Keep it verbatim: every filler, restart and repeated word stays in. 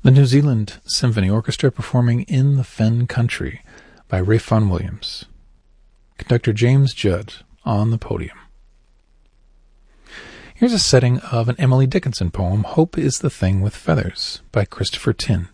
The New Zealand Symphony Orchestra performing In the Fen Country by Ralph Vaughan Williams. Conductor James Judd on the podium. Here's a setting of an Emily Dickinson poem, Hope is the Thing with Feathers, by Christopher Tin.